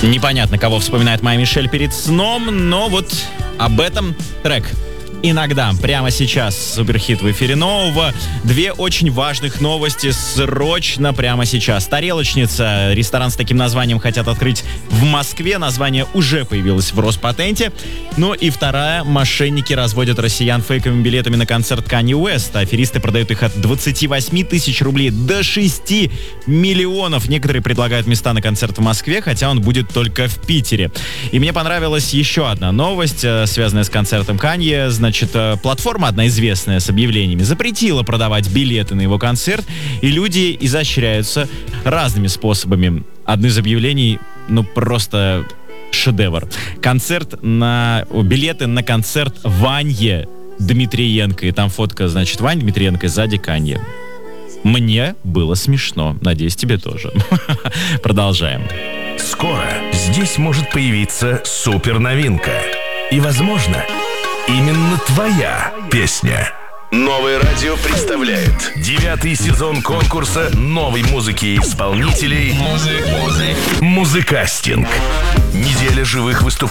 Непонятно, кого вспоминает моя Мишель перед сном, но вот об этом трек. Иногда, прямо сейчас, суперхит в эфире нового. Две очень важных новости срочно прямо сейчас. Тарелочница, ресторан с таким названием хотят открыть в Москве. Название уже появилось в Роспатенте. Ну и вторая. Мошенники разводят россиян фейковыми билетами на концерт Канье Уэста. Аферисты продают их от 28 тысяч рублей до 6 миллионов. Некоторые предлагают места на концерт в Москве, хотя он будет только в Питере. И мне понравилась еще одна новость, связанная с концертом Канье. Значит, платформа одна известная с объявлениями запретила продавать билеты на его концерт, и люди изощряются разными способами. Одно из объявлений, просто шедевр. Билеты на концерт Ванье Дмитриенко. И там фотка, значит, Вань Дмитриенко, сзади Канье. Мне было смешно. Надеюсь, тебе тоже. Продолжаем. Скоро здесь может появиться суперновинка. И, возможно, именно твоя песня. Новое радио представляет 9-й сезон конкурса новой музыки и исполнителей «Музыкастинг». Неделя живых выступлений